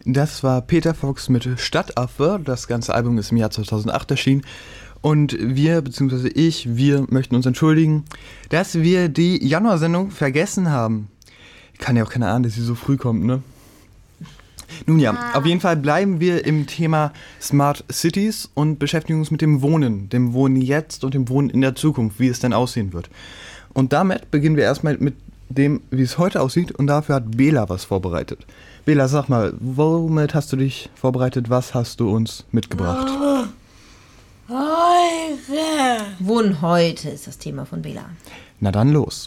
Das war Peter Fox mit Stadtaffe. Das ganze Album ist im Jahr 2008 erschienen. Und wir möchten uns entschuldigen, dass wir die Januarsendung vergessen haben. Kann ja auch keine Ahnung, dass sie so früh kommt, ne? Nun ja, auf jeden Fall bleiben wir im Thema Smart Cities und beschäftigen uns mit dem Wohnen jetzt und dem Wohnen in der Zukunft, wie es denn aussehen wird. Und damit beginnen wir erstmal mit dem, wie es heute aussieht, und dafür hat Bela was vorbereitet. Bela, sag mal, womit hast du dich vorbereitet? Was hast du uns mitgebracht? Heute. Wohnen heute ist das Thema von Bela. Na dann los.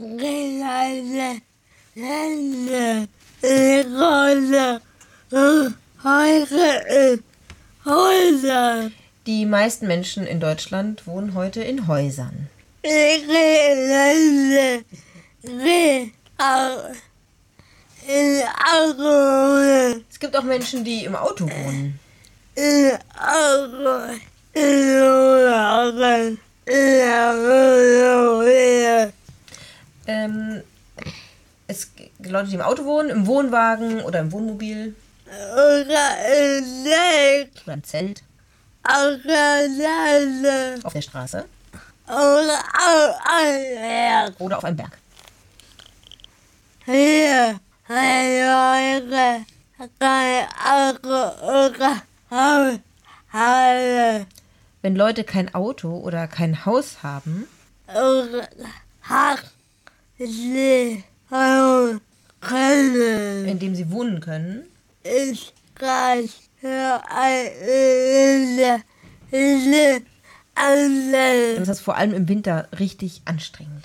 Häuser. Die meisten Menschen in Deutschland wohnen heute in Häusern. Es gibt auch Menschen, die im Auto wohnen. Es gibt Leute, die im Auto wohnen, im Wohnwagen oder im Wohnmobil. Oder im Zelt. Auf der Straße. Oder auf einem Berg. Wenn Leute kein Auto oder kein Haus haben, in dem sie wohnen können, dann ist das vor allem im Winter richtig anstrengend.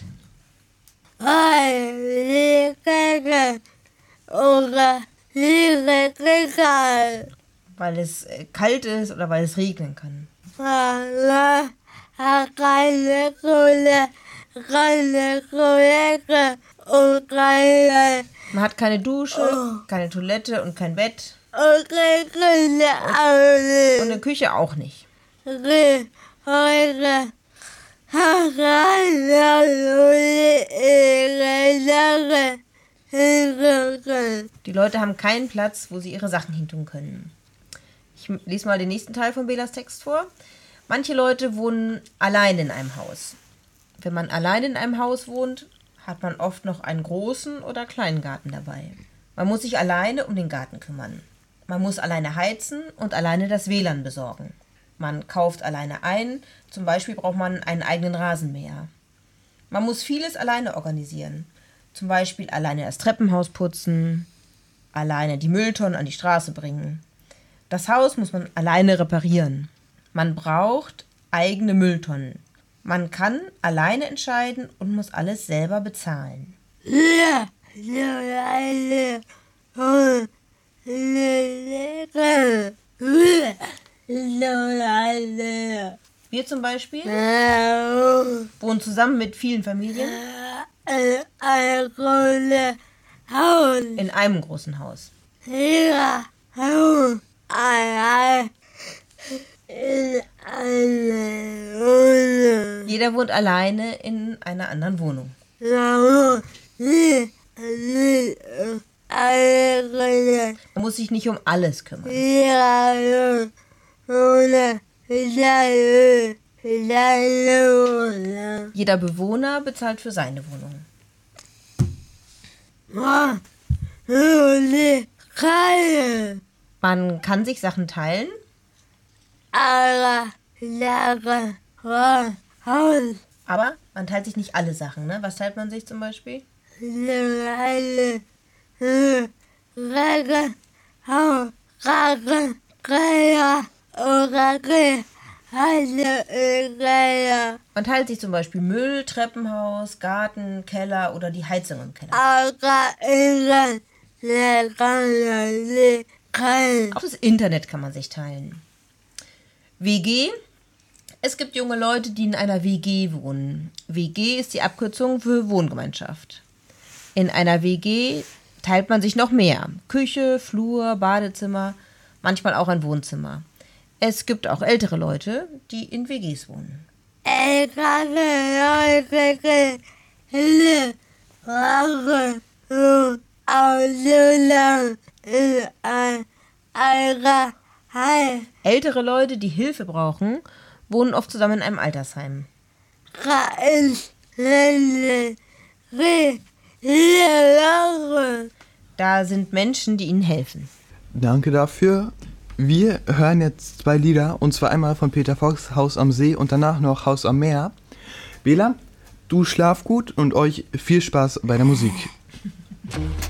Weil es kalt ist oder weil es regnen kann. Man hat keine Dusche, keine Toilette und kein Bett. Und eine Küche auch nicht. Die Leute haben keinen Platz, wo sie ihre Sachen hintun können. Ich lese mal den nächsten Teil von Belas Text vor. Manche Leute wohnen allein in einem Haus. Wenn man allein in einem Haus wohnt, hat man oft noch einen großen oder kleinen Garten dabei. Man muss sich alleine um den Garten kümmern. Man muss alleine heizen und alleine das WLAN besorgen. Man kauft alleine ein, zum Beispiel braucht man einen eigenen Rasenmäher. Man muss vieles alleine organisieren, zum Beispiel alleine das Treppenhaus putzen, alleine die Mülltonnen an die Straße bringen. Das Haus muss man alleine reparieren. Man braucht eigene Mülltonnen. Man kann alleine entscheiden und muss alles selber bezahlen. Wir zum Beispiel wohnen zusammen mit vielen Familien in einem großen Haus. Jeder wohnt alleine in einer anderen Wohnung. Man muss sich nicht um alles kümmern. Jeder Bewohner bezahlt für seine Wohnung. Man kann sich Sachen teilen. Aber man teilt sich nicht alle Sachen, ne? Was teilt man sich zum Beispiel? Man teilt sich zum Beispiel Müll, Treppenhaus, Garten, Keller oder die Heizung im Keller. Auch das Internet kann man sich teilen. WG. Es gibt junge Leute, die in einer WG wohnen. WG ist die Abkürzung für Wohngemeinschaft. In einer WG teilt man sich noch mehr. Küche, Flur, Badezimmer, manchmal auch ein Wohnzimmer. Es gibt auch ältere Leute, die in WGs wohnen. Alter, Heil, Ältere Leute, die Hilfe brauchen, wohnen oft zusammen in einem Altersheim. Reis, Lele, Re, Lere. Da sind Menschen, die ihnen helfen. Danke dafür. Wir hören jetzt 2 Lieder, und zwar einmal von Peter Fox, Haus am See, und danach noch Haus am Meer. Bela, du schlaf gut und euch viel Spaß bei der Musik.